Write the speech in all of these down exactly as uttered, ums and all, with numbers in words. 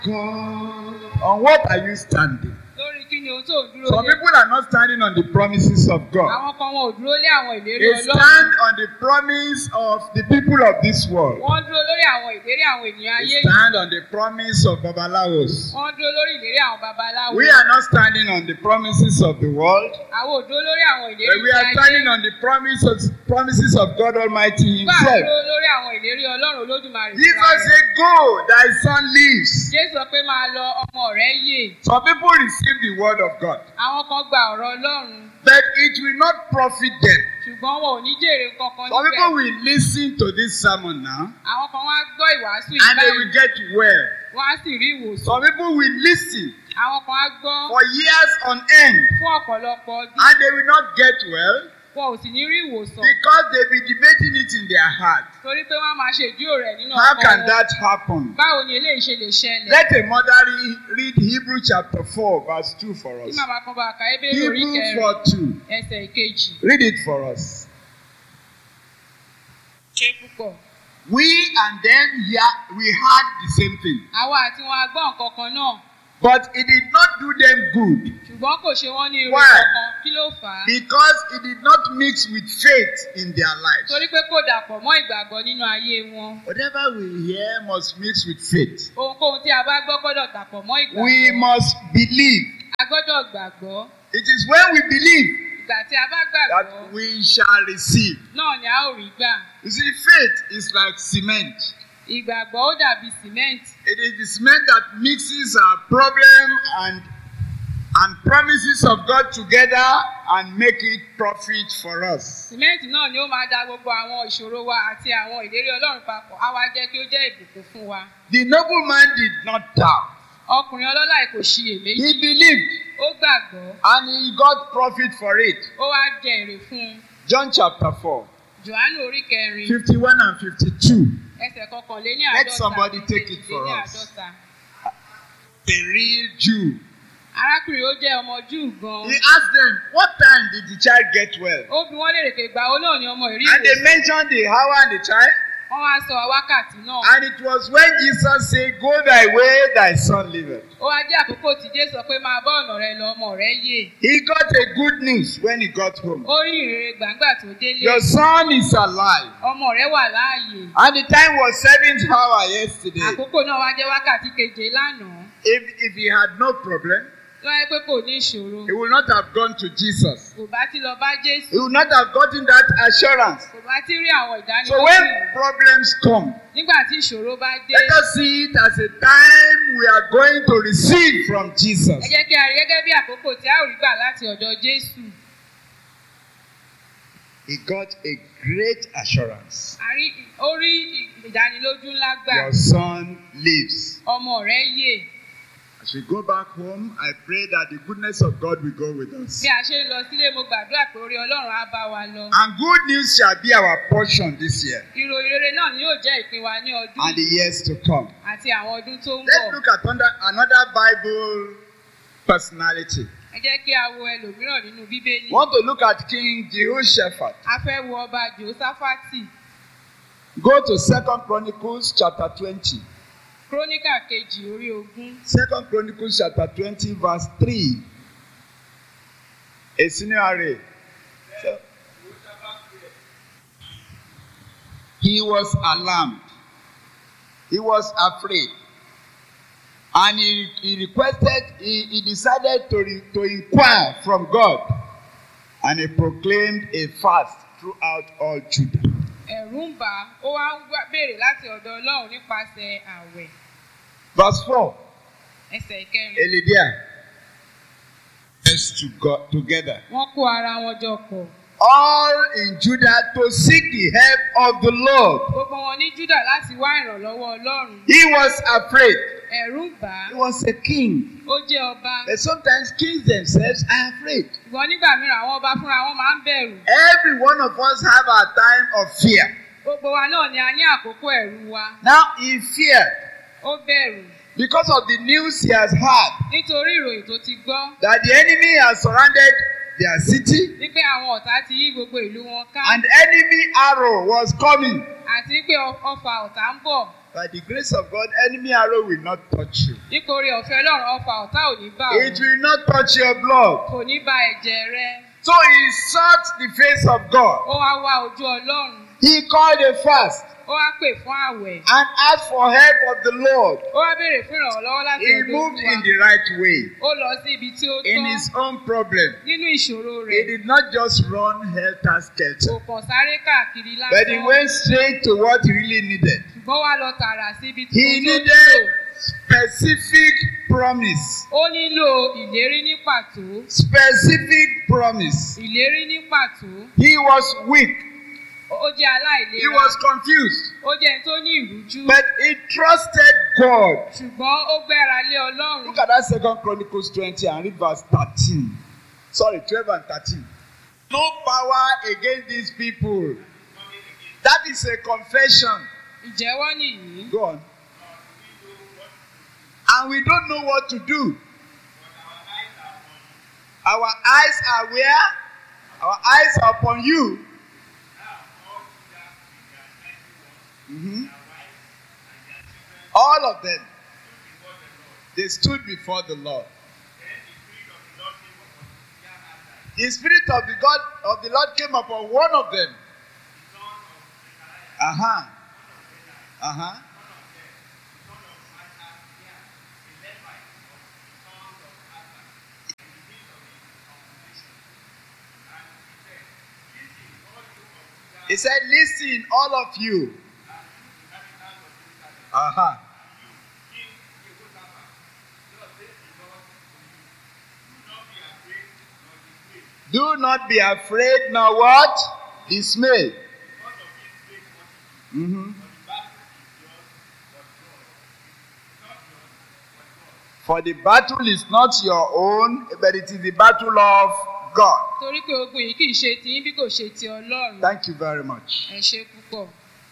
God, on what are you standing? Lórí kí ni ohun tó ń dúró Some lé? people are not standing on the promises of God. Àwọn kan wọn ò dúró lé àwọn ìlérí They Ọlọ́run. stand on the promise of the people of this world. Wọ́n dúró lórí àwọn ìlérí àwọn ènìyàn They ayé yìí. stand on the promise of Babalawos. Wọ́n dúró lórí ìlérí àwọn babaláwo. We are not standing on the promises of the world, Àwọn ò dúró lórí àwọn but ìlérí we are ayé. standing on the promises promises of God Almighty Bá a Himself. dúró lórí àwọn ìlérí Ọlọ́run Olódùmarè. Jesus fúnra rẹ̀. said, "Go, thy son lives." Jésù sọ pé máa lọ ọmọ rẹ̀ yè. Some people receive the word of God, Àwọn kan gba ọ̀rọ̀ Ọlọ́run. but it will not profit them. Ṣùgbọ́n wọn ò ní jèrè kankan Some people níbẹ̀. will listen to this sermon now, Àwọn kan wá gbọ́ ìwàásù and they ìbáyìí. will get well. Wọ́n á sì rí ìwòsàn. Some people will listen Àwọn kan á gbọ́ for years on end, fún ọ̀pọ̀lọpọ̀ ọdún. and they will not get well Wọn ò sì ní rí ìwòsàn. because they be debating it in their heart. Torí pé wọ́n á máa ṣe ìdúró rẹ̀ nínú How ọkàn can wọn. that happen? Báwo ni eléyìí ṣe lè ṣẹlẹ̀? Let a mother re- read Hebrew chapter four, verse two for Kí us. màmá kan bá ka Hébérù orí Hebrew kẹrin four two. ẹsẹ̀ ìkejì. Read it for us. Ṣé púpọ̀? We and them hear, we heard the same thing, Àwa àti wọn a gbọ́ nǹkan kan náà. but it did not do them good Ṣùgbọ́n kò ṣe wọ́n ní irú Why? kankan. Kí ló fà á? because it did not mix with faith in their lives. Torí pé kò dàpọ̀ mọ́ ìgbàgbọ́ nínú ayé wọn. Whatever we hear must mix with faith. Ohunkóhun tí a bá gbọ́ gbọ́dọ̀ dàpọ̀ mọ́ ìgbàgbọ́. We must believe. A gbọ́dọ̀ gbàgbọ́. It is when we believe Ìgbà tí a bá that gbàgbọ́ we shall receive. náà ni a ó rí gbà. You see, faith is like cement. Ìgbàgbọ́ ó dàbí sìmẹ́ǹtì. It is the cement that mixes our problem and and promises of God together and make it profit for us. Sìmẹ́ǹtì náà ni ó máa da gbogbo àwọn ìṣòro wa àti àwọn ìlérí Ọlọ́run papọ̀. Á wá jẹ́ kí ó jẹ́ ìbùkún fún wa. The nobleman did not doubt. Ọkùnrin ọlọ́lá yìí kò ṣiyèméjì. He believed Ó gbàgbọ́. and he got profit for it. Ó wá jẹ èrè fún un. John chapter four, Jòhánù orí kẹrin fifty-one and fifty-two. ẹsẹ̀ kọkànléní Let àádọ́ta. somebody take it for ìkejìléní us. àádọ́ta. A real Jew. Arákùnrin ó jẹ́ ọmọ Júù gan-an. He asked them, what time did the child get well? Ó bi wọ́n léèrè pé ìgbà wo náà ni ọmọ ìrí And they ìwòsàn. mentioned the hour and the time. Wọ́n wá sọ wákàtí náà. And it was when Jesus said, go thy way, thy son liveth. Ó wá jẹ́ àkókò tí Jésù sọ pé máa bá ọ̀nà rẹ lọ ọmọ rẹ yè. He got a good news when he got home. Ó rí ìrere gbàǹgbà tó délé. Your son is alive. Ọmọ rẹ wà láàyè. And the time was seventh hour yesterday. Àkókò náà wá jẹ́ wákàtí keje lánàá. If, if he had no problem, Lọ́yẹ́ pé kò ní ìṣòro. he would not have gone to Jesus. Kò bá ti lọ bá Jésù. He would not have gotten that assurance. Kò bá ti rí àwọn So ìdánilójú. when problems come, Nígbà tí ìṣòro bá dé. let us see it as a time we are going to receive from Ẹ Jesus. jẹ́ kí a rí gẹ́gẹ́ bí àkókò tí a ò rí gbà láti ọ̀dọ̀ Jésù. He got a great assurance. A rí ó rí ìdánilójú ńlá gbà. Your son lives. Ọmọ rẹ yè. As we go back home, I pray that the goodness of God will go with us. Bí a ṣe ń lọ sílé mo gbàdúrà pé orí Ọlọ́run á bá wa lọ. And good news shall be our portion this year Ìròyìn rere náà ni yóò jẹ́ ìpín wa ní ọdún and the years to come. àti àwọn ọdún tó ń Let's bọ̀. look at under, another Bible personality. Ẹ jẹ́ kí a wo ẹlòmíràn nínú Bíbélì. We want to look at King Jehoshaphat. A fẹ́ wo ọba Jèhóṣáfátì. Go to Second Chronicles chapter twenty. Króníkà kejì orí ogún. Second Chronicles chapter twenty verse three. A senior array. So, he was alarmed. He was afraid. And he, he requested, he, he decided to, re, to inquire from God. And he proclaimed a fast throughout all Judah. Ẹ̀rù ń bà á, ó wá ń wá- béèrè láti ọ̀dọ̀ Ọlọ́run nípasẹ̀ ààwẹ̀. Verse four. Ẹsẹ̀ ìkẹrin. Elidia. Let's to God together. Wọ́n kó ara wọn jọ pọ̀. All in Judah to seek the help of the Lord. Gbogbo wọn ní Júdà láti wá ìrànlọ́wọ́ Ọlọ́run. He was afraid. Ẹ̀rù ń bà He á, was a king. ó jẹ́ ọba. But sometimes kings themselves are afraid. Ṣùgbọ́n nígbà mìíràn àwọn ọba fúnra wọn máa ń bẹ̀rù. Every one of us have our time of fear. Gbogbo wa náà ni a ní àkókò ẹ̀rù wa. Now he feared Ó bẹ̀rù because of the news he has heard nítorí ìròyìn tó ti gbọ́ that the enemy has surrounded their city wípé àwọn ọ̀tá ti yí gbogbo ìlú wọn ká and enemy arrow was coming. àti pé ọ- ọfà ọ̀tá ń bọ̀. By the grace of God, enemy arrow will not touch you. Nítorí ọ̀fẹ́ Ọlọ́run ọfà ọ̀tá ò ní bá ọ. It will not touch your blood. Kò ní ba ẹ̀jẹ̀ rẹ. So he sought the face of God. Ó wá wá ojú Ọlọ́run. He called a fast Ó wá pè fún àwẹ̀. and asked for help of the Lord. Ó wá béèrè fún ìrànlọ́wọ́ láti He ọ̀dọ̀ moved Olúwa. in the right way Ó lọ sí ibi tí ó in tọ́ his own problem. nínú ìṣòro He rẹ̀. did not just run helter-skelter, Kò kàn sáré káàkiri but he lásán. went straight to what he really needed. Ṣùgbọ́n wá lọ tààrà sí ibi tí He ó tó nílò. needed specific promise. Ó nílò ìlérí ní pàtó. Specific promise. Ìlérí ní pàtó. He was weak. Ó jẹ́ aláìlera. He was confused. Ó jẹ́ ẹni tó ní ìrújú. But he trusted God. Ṣùgbọ́n ó gbára lé Ọlọ́run. Look at that Second Chronicles twenty and read verse thirteen. Sorry, twelve and thirteen. No power against these people. That is a confession. Ìjẹ́wọ́ nìyí. Go on. And we don't know what to do. Our eyes are where? Our eyes are upon you. Mm-hmm. All of them. They stood before the Lord. The Spirit of the God of the Lord came upon one of them. Uh-huh. Uh-huh. He said, listen, all of you. Uh-huh. Do not be afraid, nor what? Dismay. Mm-hmm. For the battle is not your own, but it is the battle of God. Torí pé ogun yìí kì í ṣe tiyín bí kò ṣe ti Ọlọ́run. Thank you very much. Ẹ ṣé púpọ̀.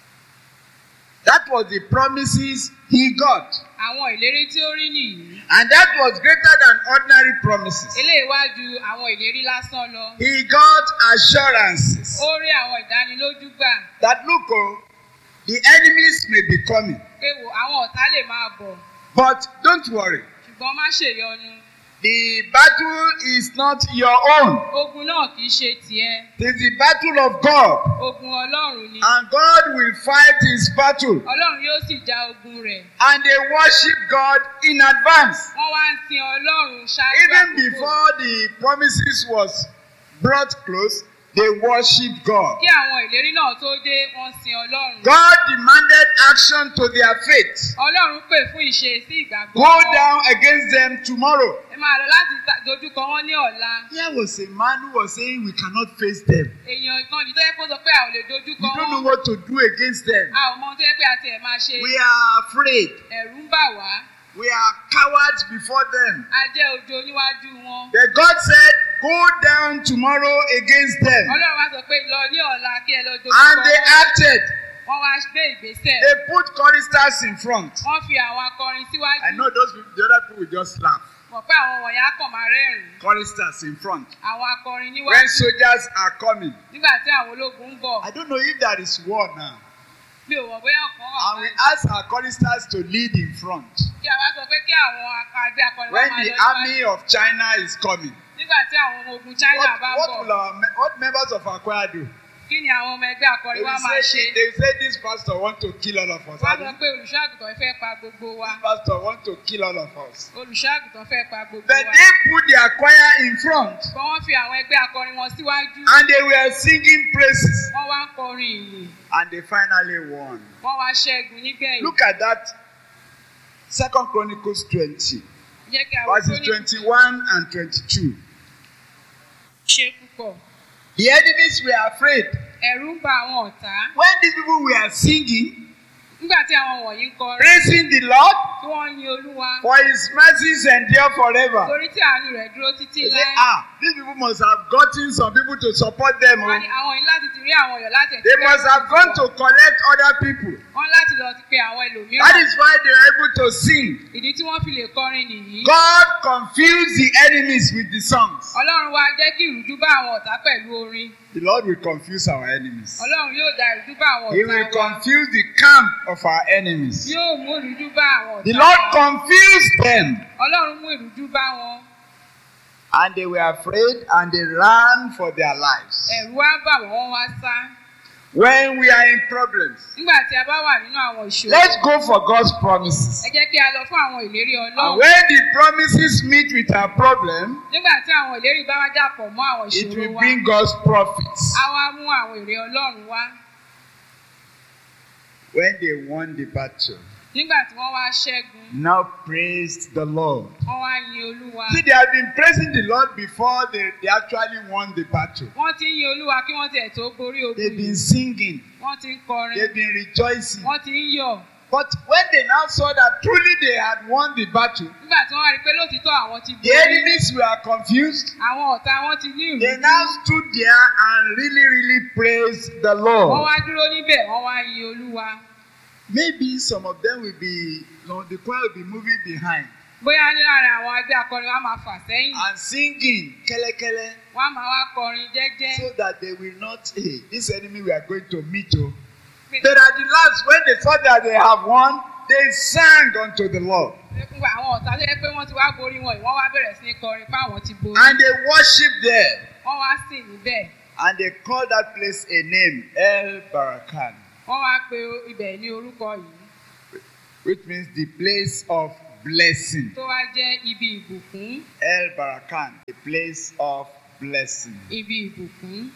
That was the promises he got. Àwọn ìlérí tí ó rí nìyí. And that was greater than ordinary promises. Eléyìí wá ju àwọn ìlérí lásán lọ. He got assurances Ó rí àwọn ìdánilójú gbà. that look, oh, the enemies may be coming. Pé wò àwọn ọ̀tá lè máa bọ̀. But don't worry. Ṣùgbọ́n má ṣèyọnu. The battle is not your own. Ogun náà kì í ṣe tiẹ̀. It is the battle of God. Ogun Ọlọ́run ni. And God will fight his battle. Ọlọ́run yóò sì já ogun rẹ̀. And they worship God in advance. Wọ́n wá ń sin Ọlọ́run ṣáájú Even àkókò. before the promises was brought close, they worshiped God. Kí àwọn ìlérí náà tó dé, wọ́n sin Ọlọ́run. God demanded action to their faith. Ọlọ́run pè fún ìṣe sí ìgbàgbọ́. Go down against them tomorrow. Ẹ máa lọ láti dojúkọ wọn ní ọ̀la. Here was a man who was saying we cannot face them. Èèyàn kan ní tó yẹ kó sọ pé a ò lè dojúkọ We don't know wọn. what to do against them. A ò mọ ohun tó yẹ pé a tiẹ̀ máa ṣe. We are afraid. Ẹ̀rù ń bà wá. We are cowards before them. A jẹ́ ojo níwájú wọn. But God said, go down tomorrow against them. Ọlọ́run wá sọ pé lọ ní ọ̀la kí ẹ lọ dojúkọ And they wọn. acted. Wọ́n wá gbé ìgbésẹ̀. They put choristers in front. Wọ́n fi àwọn akọrin síwájú. I know those people, the other people will just laugh. Mọ̀ pé àwọn wọ̀nyí á kàn máa rẹ́rìn-ín. Choristers in front. Àwọn akọrin When níwájú. soldiers are coming. Nígbà tí àwọn ológun ń bọ̀. I don't know if there is war now. Mi ò mọ̀ bóyá ọ̀kan wà And we báyìí. ask our choristers to lead in front. Kí a wá sọ pé kí àwọn akadé akọrin wá When máa the lọ army síwájú. of China is coming. Nígbà tí àwọn ọmọ ogun China What, bá ń what bọ̀. will our me- what members of our choir do? Kí ni àwọn ọmọ ẹgbẹ́ They akọrin wá will máa say, ṣe? they will say this pastor want to kill all of us. Wọ́n And sọ This pé olùṣọ́àgùtàn fẹ́ pa gbogbo wa. pastor want to kill all of us. Olùṣọ́àgùtàn fẹ́ pa gbogbo But wa. they put their choir in front. Kọ́ wọ́n fi àwọn ẹgbẹ́ akọrin wọn síwájú. And they were singing praises. Wọ́n wá ń kọrin ìyìn. And they finally won. Wọ́n wá ṣẹ́gun nígbẹ̀yìn. Look at that. Second Chronicles twenty. Jẹ́ kí àwọn Verses tó ní twenty-one and twenty-two. ṣe púpọ̀. The enemies were afraid. Ẹ̀rù ń ba àwọn ọ̀tá. When these people were singing, Nígbà tí àwọn wọ̀nyí ń kọrin. praising the Lord, Tí wọ́n ń yin Olúwa. for his mercies endure forever. Torí tí àánú rẹ̀ dúró títí They say, láé. ah, these people must have gotten some people to support them. Wọ́n Oh. ní àwọn yìí láti ti rí àwọn èèyàn láti They must have gone to collect other people. Wọ́n láti lọ ti pe àwọn That ẹlòmíràn. is why they are able to sing. Ìdí tí wọ́n fi lè kọrin nìyí. God confused the enemies with the songs. Ọlọ́run wá jẹ́ kí ìrújú bá àwọn ọ̀tá pẹ̀lú orin. The Lord will confuse our enemies. Ọlọ́run yóò da ìrújú bá àwọn He ọ̀tá will wa. confuse the camp of our enemies. Yóò mú ìrújú bá àwọn The ọ̀tá Lord wa. confused them, Ọlọ́run mú ìrújú bá wọn. and they were afraid, and they ran for their lives. Ẹ̀rù wá bà wọ́n, wọ́n wá sá. When we are in problems, Nígbà tí a bá wà nínú àwọn ìṣòro, let's go for God's promises. ẹ jẹ́ kí a lọ fún àwọn ìlérí And Ọlọ́run. when the promises meet with our problem, Nígbà tí àwọn ìlérí bá wá dàpọ̀ mọ́ àwọn it ìṣòro will wa, bring God's profits. á wá mú àwọn èrè Ọlọ́run wá. When they won the battle, Nígbà tí wọ́n wá ṣẹ́gun, now praise the Lord. wọ́n wá yin Olúwa. See, they have been praising the Lord before they, they actually won the battle. Wọ́n ti ń yin Olúwa kí wọ́n tiẹ̀ tó borí ogun They've been yìí. singing, Wọ́n ti ń kọrin. they've been rejoicing. Wọ́n ti ń yọ̀. But when they now saw that truly they had won the battle, Nígbà tí wọ́n wá rí i pé lóòtítọ́ àwọn ti the borí. enemies were confused. Àwọn ọ̀tá wọn ti ní They ìrújú. now stood there and really, really praised the Wọ́n Lord. wá dúró níbẹ̀, wọ́n wá yin Olúwa. Maybe some of them will be, you know, the choir will be moving behind Bóyá ní láàrin àwọn ẹgbẹ́ akọrin wa máa fà sẹ́yìn. and singing kẹ́lẹ́kẹ́lẹ́, Wọ́n á máa wá kọrin jẹ́jẹ́. so that they will not, hey, this enemy we are going to meet. Oh. But at the last, when they saw that they have won, they sang unto the Lord. Nígbà àwọn ọ̀tá tó yẹ pé wọ́n ti wá borí wọn yìí, wọ́n wá bẹ̀rẹ̀ sí ní kọrin pé àwọn ti borí. And they worshiped there. Wọ́n wá sìn níbẹ̀. And they called that place a name, El Barakan, Wọ́n wá pe ibẹ̀ ní orúkọ yìí which means the place of blessing. tó wá jẹ́ ibi ìbùkún. El Barakan, a place of blessing. Ibi ìbùkún.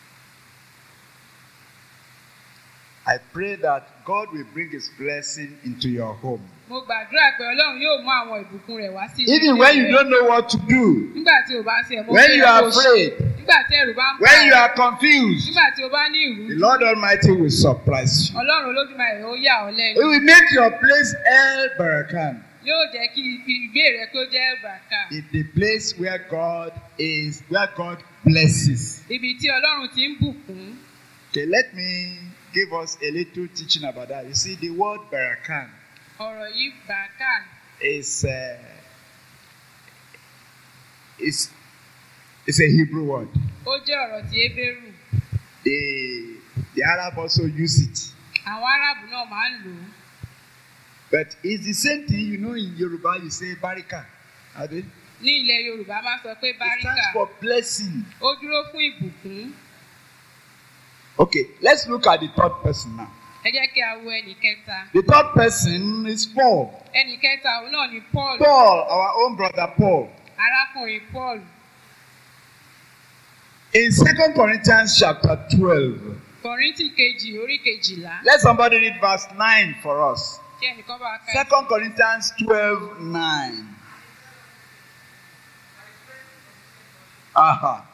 I pray that God will bring His blessing into your home. Mo gbàdúrà pé Ọlọ́run yóò mú àwọn ìbùkún rẹ̀ wá sí Even when you don't know what to do, Nígbà tí o bá ṣe ẹ̀mọ́ when you are afraid, Nígbà tí ẹ̀rù bá ń bà when you ẹ́. are confused, Nígbà tí o bá ní the ìrújú. Lord Almighty will surprise you. Ọlọ́run Olódùmarè ó yà ọ́ He lẹ́nu. will make your place El Barakan, Yóò jẹ́ kí ibi ìgbé rẹ kó jẹ́ bàkà. the, the place where God is, where God blesses. Ibi tí Ọlọ́run ti ń bùkún. Okay, let me give us a little teaching about that. You see, the word Barakan Ọ̀rọ̀ yìí bàkà. is uh, is is a Hebrew word. Ó jẹ́ ọ̀rọ̀ tí Hébérù. The the Arab also use it, Àwọn Árábù náà máa ń lò ó. but it's the same thing. You know, in Yoruba you say Barika. Are they? Ní ilẹ̀ Yorùbá máa sọ pé It stands báríkà. for blessing. Ó dúró fún ìbùkún. Okay, let's look at the third person now. Ẹ jẹ́ kí a wo ẹnì kẹta. The third person is Paul. Ẹnì kẹta òun náà ni Paul. Paul, our own brother Paul. Arákùnrin Paul. In Second Corinthians chapter twelve, Kọ̀ríńtì kejì orí kejìlá. let somebody read verse nine for us. Kí ẹnìkan bá wa ká. Second Corinthians twelve nine. Aha.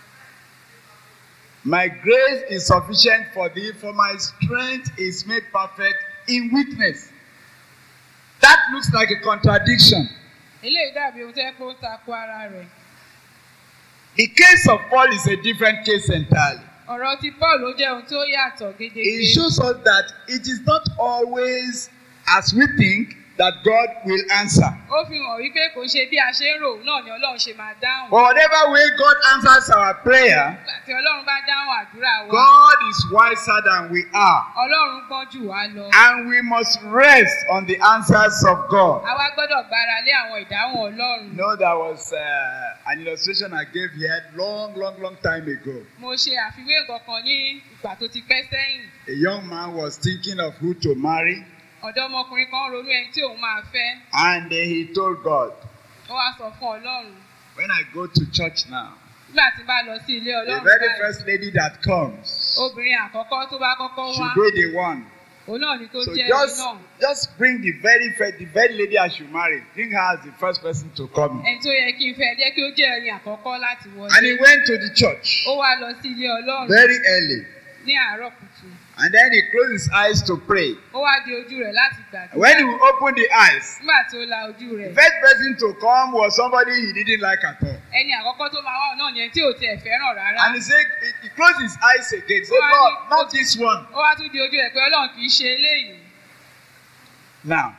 My grace is sufficient for thee, for my strength is made perfect in weakness. That looks like a contradiction. Eléyìí dàbí ohun tó yẹ kó ń takò ara rẹ̀. The case of Paul is a different case entirely. Ọ̀rọ̀ ti Paul ó jẹ́ ohun tó yàtọ̀ gédégbé. It shows us that it is not always as we think that God will answer. Ó fi hàn wípé kò ń ṣe bí a ṣe ń rò náà ni Ọlọ́run ṣe máa dáhùn. But whatever way God answers our prayer, Nígbà tí Ọlọ́run bá dáhùn àdúrà wa, God is wiser than we are. Ọlọ́run gbọ́n jù wá lọ. And we must rest on the answers of God. Àwa gbọ́dọ̀ gbára lé àwọn ìdáhùn Ọlọ́run. You know, there was uh, an illustration I gave here long, long, long time ago. Mo ṣe àfiwé nǹkan kan ní ìgbà tó ti pẹ́ sẹ́yìn. A young man was thinking of who to marry, Ọ̀dọ́mọkùnrin kan ronú ẹni tí òun máa fẹ́. and uh, he told God, Ó wá sọ fún Ọlọ́run. when I go to church now, Nígbà tí bá lọ sí ilé the Ọlọ́run very báyìí, first lady that comes obìnrin àkọ́kọ́ tó bá kọ́kọ́ wá, should be the one. òun náà ni kó So jẹ́ ẹni just, náà. just bring the very first, the very lady I should marry. Bring her as the first person to come. Ẹni tó yẹ kí n fẹ́ jẹ́ kí ó jẹ́ ẹni àkọ́kọ́ láti And he wọlé. went to the church Ó wá lọ sí ilé Ọlọ́run very early. ní àárọ̀ kùtù. And then he closed his eyes to pray. Ó wá di ojú rẹ̀ láti gbàdúrà. When he opened the eyes, Nígbà tí ó la ojú the rẹ̀, first person to come was somebody he didn't like at all. ẹni àkọ́kọ́ tó máa wá náà ni ẹni tí ò tiẹ̀ fẹ́ràn rárá. And he said, he, he closed his eyes again. He said, Lord, not this one. Ó wá tún di ojú rẹ̀ pé Ọlọ́run kì í ṣe eléyìí. Now,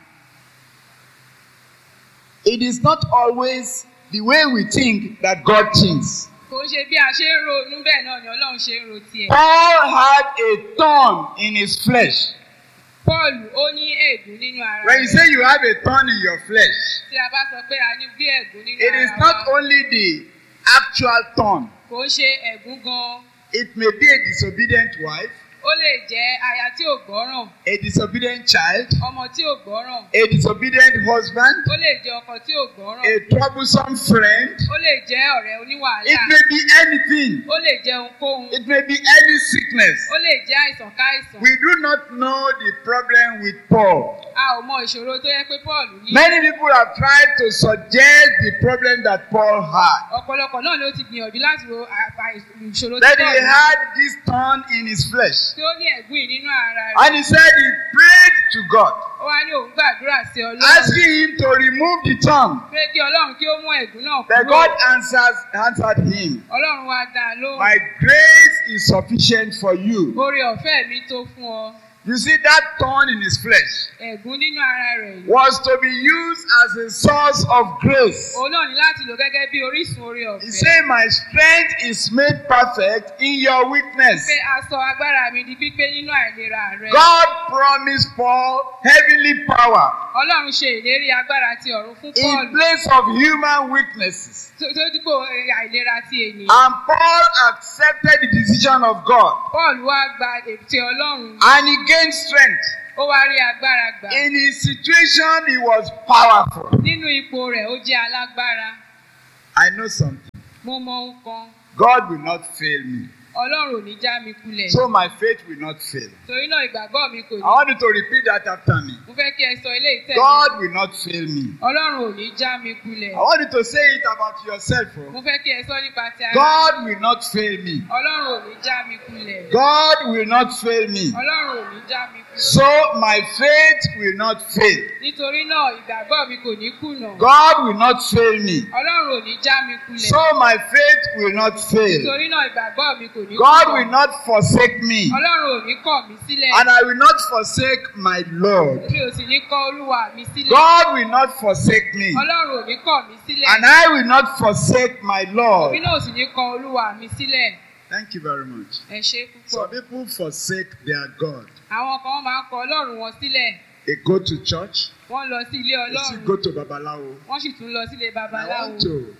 it is not always the way we think that God thinks. Kò ń ṣe bí a ṣe ń ronú bẹ́ẹ̀ náà ni Ọlọ́run ṣe ń ro tiẹ̀. Paul had a thorn in his flesh. Paul ó ní ègún nínú ara When you rẹ̀. say you have a thorn in your flesh, Tí a bá sọ pé a ní bí ègún nínú it is ara not wa, only the actual thorn. kò ń ṣe ègún gan. It may be a disobedient wife, Ó lè jẹ́ aya tí ò gbọ́ràn, a disobedient child, ọmọ tí ò gbọ́ràn. a disobedient husband, Ó lè jẹ́ ọkọ tí ò gbọ́ràn. a troublesome friend. Ó lè jẹ́ ọ̀rẹ́ It oníwàhálà. may be anything. Ó lè jẹ́ ohunkóhun. It may be any sickness. Ó lè jẹ́ àìsàn káìsàn. We do not know the problem with Paul. A ò mọ ìṣòro tó yẹ pé Paul ní. Many people have tried to suggest the problem that Paul had. Ọ̀pọ̀lọpọ̀ náà ló ti gbìyànjú láti wo àpá ìṣòro tí That Paul he ní. had this thorn in his flesh. Tí ó ní ẹ̀gún yìí nínú ara rẹ̀. And he said he prayed to God, Ó wá ní òun gbàdúrà sí Ọlọ́run. asking him to remove the thorn. Pé kí Ọlọ́run kí ó mú ẹ̀gún náà But kúrò. God answers, answered him, Ọlọ́run wá dá a lóhùn. my grace is sufficient for you. Oore ọ̀fẹ́ mi tó fún ọ. You see, that thorn in his flesh Ẹ̀gún nínú ara rẹ̀ yìí. was to be used as a source of grace. Òun náà ní láti lò gẹ́gẹ́ bí orísun oore He ọ̀fẹ́. said, my strength is made perfect in your weakness. Pé aṣọ agbára mi di pípé nínú àìlera rẹ̀. God promised Paul heavenly power Ọlọ́run ṣe ìlérí agbára ti ọ̀run fún Paul. in place of human weaknesses. Tó tó dípò àìlera ti ènìyàn. And Paul accepted the decision of God Paul wá gba ètè Ọlọ́run. and he gained strength. Ó wá rí agbára gbà. In his situation, he was powerful. Nínú ipò rẹ̀ ó jẹ́ alágbára. I know something. Mo mọ ohun kan. God will not fail me. Ọlọ́run ò ní já mi kulẹ̀. So my faith will not fail. Torí náà ìgbàgbọ́ mi kò I ní. want you to repeat that after me. Mo fẹ́ kí ẹ sọ eléyìí tẹ̀lé. God will not fail me. Ọlọ́run ò ní já mi kulẹ̀. I want you to say it about yourself. oh. Mo fẹ́ kí ẹ sọ nípa ti ara. God will not fail me. Ọlọ́run ò ní já mi kulẹ̀. God will not fail me. Ọlọ́run ò ní já mi kulẹ̀. So my faith will not fail. Nítorí náà ìgbàgbọ́ mi kò ní kùnà. God will not fail me. Ọlọ́run ò ní já mi kulẹ̀. So my faith will not fail. Nítorí náà ìgbàgbọ́ mi kò ní God kùnà. will not forsake me. Ọlọ́run ò ní kọ̀ mí sílẹ̀. And I will not forsake my Lord. Mi ò sì ní kọ̀ Olúwa mi sílẹ̀. God will not forsake me. Ọlọ́run ò ní kọ̀ mí sílẹ̀. And I will not forsake my Lord. Èmi náà ò sì ní kọ̀ Olúwa mi sílẹ̀. Thank you very much. Ẹ ṣé Some púpọ̀. people forsake their God. Àwọn kan máa ń kọ̀ Ọlọ́run wọn sílẹ̀. They go to church. Wọ́n lọ sí ilé They still Ọlọ́run. go to Babalawo. Wọ́n sì tún lọ sílé I babaláwo. want to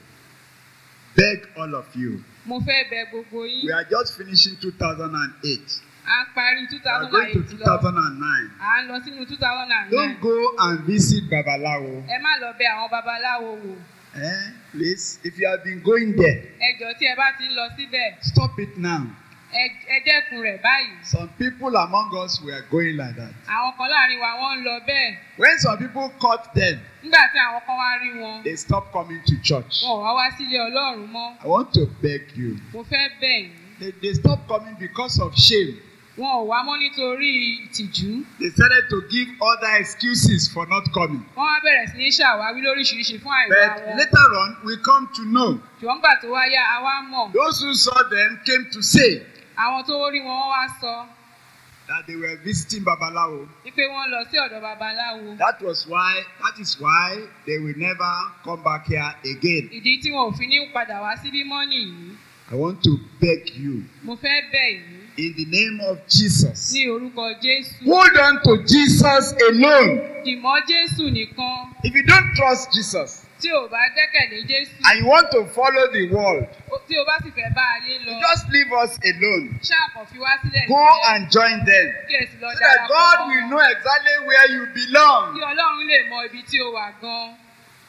beg all of you. Mo fẹ́ bẹ̀ gbogbo We yín. are just finishing two thousand eight. À ń parí two We are thousand going to eight two lọ. thousand nine. À ń lọ sínú two thousand nine. Don't go and visit Babalawo. Ẹ má lọ bẹ̀ àwọn babaláwo wò. Eh? Please, if you have been going there, Ẹ jọ̀ọ́ tí ẹ bá ti ń lọ síbẹ̀, stop it now. ẹ ẹ dẹ́kun rẹ̀ báyìí. Some people among us were going like that. Àwọn kan láàrin wa wọ́n ń lọ bẹ́ẹ̀. When some people caught them, Nígbà tí àwọn kan wá rí wọn, they stopped coming to church. wọn ò wá wá sílé Ọlọ́run mọ́. I want to beg you. Mo fẹ́ bẹ̀ yín. They, they stopped coming because of shame. Wọn ò wá mọ́ nítorí ìtìjú. They started to give other excuses for not coming. Wọ́n wá bẹ̀rẹ̀ sí ní ṣàwáwí lóríṣiríṣi fún àìwá But wọn. later on, we come to know Ṣùgbọ́n nígbà tó wá yá, a wá mọ̀. those who saw them came to say Àwọn tó rí wọn wọ́n wá sọ that they were visiting Babalawo. wípé wọ́n lọ sí ọ̀dọ̀ babaláwo. That was why, that is why they will never come back here again. Ìdí tí wọn ò fi ní padà wá síbí mọ́ nìyí. I want to beg you Mo fẹ́ bẹ̀ yín in the name of Jesus. ní orúkọ Jésù. Hold on to Jesus alone. Dìmọ́ Jésù nìkan. If you don't trust Jesus Tí o bá gbẹ́kẹ̀lé Jésù, and you want to follow the world, o- tí o bá sì fẹ́ bá ayé lọ, you just leave us alone. ṣáà kàn fi wá sílẹ̀ Go sílẹ̀, and join them kí ẹ sì lọ so that darapọ̀ God mọ́ will wọn. know exactly where you belong. Kí Ọlọ́run lè mọ ibi tí o wà gan.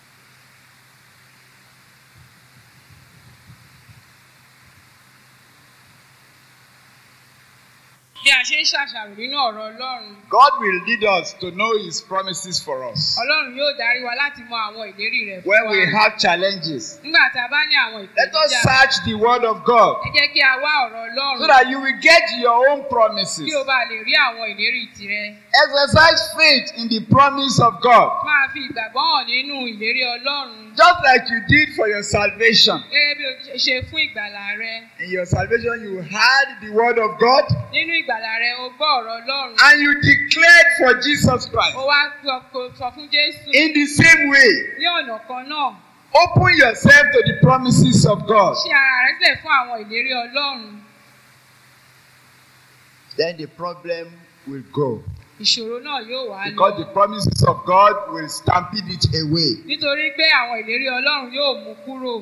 Bí a ṣe ń ṣàṣàrò nínú ọ̀rọ̀ Ọlọ́run, God will lead us to know His promises for us. Ọlọ́run yóò darí wa láti mọ àwọn ìlérí rẹ̀ fún When wa. we have challenges, Nígbà tí a bá ní àwọn let us ìpèníjà, search the Word of God ẹ jẹ́ kí a wá ọ̀rọ̀ Ọlọ́run so that you will get your own promises. kí o bá lè rí àwọn ìlérí tirẹ̀. Exercise faith in the promise of God, Máa fi ìgbàgbọ́ hàn nínú ìlérí Ọlọ́run just like you did for your salvation. gẹ́gẹ́ bí o ṣe fún ìgbàlà rẹ. In your salvation, you heard the Word of God Nínú ìgbàlà rẹ, o gbọ́ ọ̀rọ̀ Ọlọ́run. and you declared for Jesus Christ. O wá sọ kò- sọ fún Jésù In the same way, ní ọ̀nà kan náà. open yourself to the promises of God. Ṣí ara rẹ sílẹ̀ fún àwọn ìlérí Ọlọ́run. Then the problem will go. ìṣòro náà yóò wá Because lọ. the promises of God will stampede it away. Nítorí pé àwọn ìlérí Ọlọ́run yóò mú kúrò.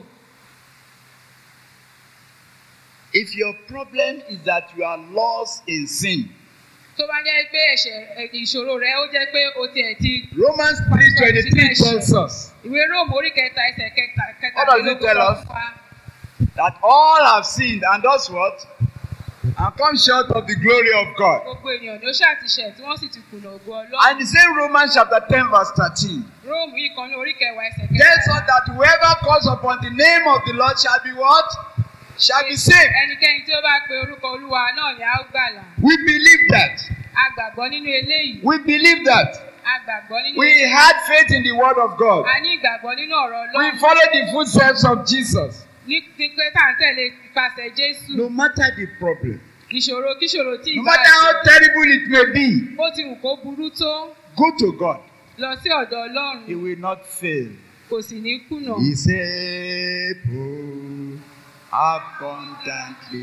If your problem is that you are lost in sin, Tó bá jẹ́ pé ẹ̀ṣẹ̀ ẹ̀, ìṣòro rẹ ó jẹ́ pé o tiẹ̀ ti Romans three twenty-three tells us ìwé Róòmù orí kẹta ẹsẹ̀ kẹta What does it tell us? that all have sinned and does what? And come short of the glory of God. Gbogbo ènìyàn ló ṣàtìṣẹ̀ tí wọ́n sì ti kùnà ògo Ọlọ́run. And the same Romans chapter ten verse thirteen Róòmù yìí kan ní orí kẹwàá ẹsẹ̀ tells us kẹta. that whoever calls upon the name of the Lord shall be what? Shall be saved. Ẹnikẹ́ni tí ó bá pe orúkọ Olúwa náà ni a ó gbàlà. We believe that. A gbàgbọ́ nínú eléyìí. We believe that. A gbàgbọ́ nínú We eléyìí. had faith in the word of God. A ní ìgbàgbọ́ nínú ọ̀rọ̀ We Ọlọ́run. follow the footsteps of Jesus. Ní ti pé tá à ń tẹ̀lé ipasẹ̀ Jésù. No matter the problem, Ìṣòro kíṣòro tí no ìbá matter how terrible it may be, bó ti wù kó burú tó, go to God. lọ sí ọ̀dọ̀ Ọlọ́run. He will not fail. Kò sì ní kùnà. He's able abundantly